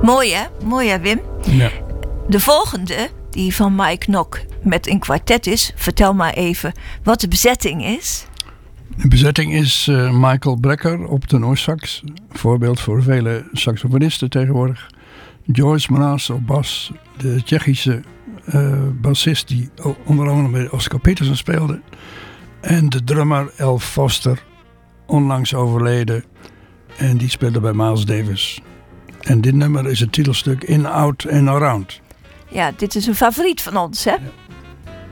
Mooi hè Wim? Ja. De volgende, die van Mike Nock met een kwartet is. Vertel maar even wat de bezetting is. De bezetting is Michael Brecker op tenorsax. Voorbeeld voor vele saxofonisten tegenwoordig. Joyce Mraz op bas. De Tsjechische bassist die onder andere bij Oscar Peterson speelde. En de drummer Al Foster, onlangs overleden. En die speelde bij Miles Davis. En dit nummer is het titelstuk In, Out and Around. Ja, dit is een favoriet van ons hè? Ja.